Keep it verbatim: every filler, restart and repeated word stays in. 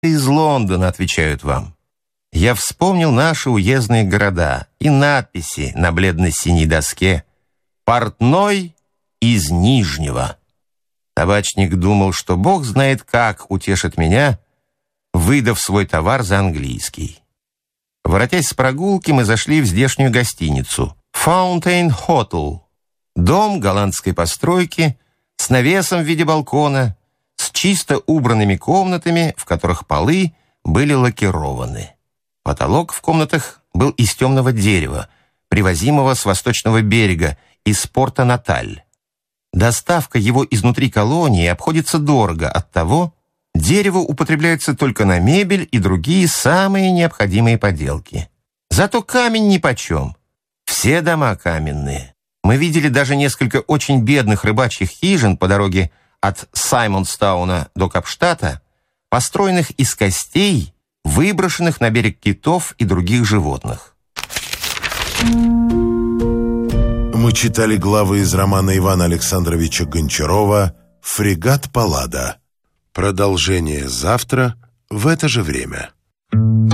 из Лондона», — отвечают вам. Я вспомнил наши уездные города и надписи на бледно-синей доске: «Портной из Нижнего». Табачник думал, что Бог знает как утешит меня, выдав свой товар за английский. Воротясь с прогулки, мы зашли в здешнюю гостиницу «Fountain Hotel». Дом голландской постройки с навесом в виде балкона, с чисто убранными комнатами, в которых полы были лакированы. Потолок в комнатах был из темного дерева, привозимого с восточного берега, из порта Наталь. Доставка его изнутри колонии обходится дорого, оттого дерево употребляется только на мебель и другие самые необходимые поделки. Зато камень нипочем. Все дома каменные. Мы видели даже несколько очень бедных рыбачьих хижин по дороге от Саймонстауна до Капштата, построенных из костей, выброшенных на берег китов и других животных. Мы читали главы из романа Ивана Александровича Гончарова «Фрегат Паллада». Продолжение завтра в это же время.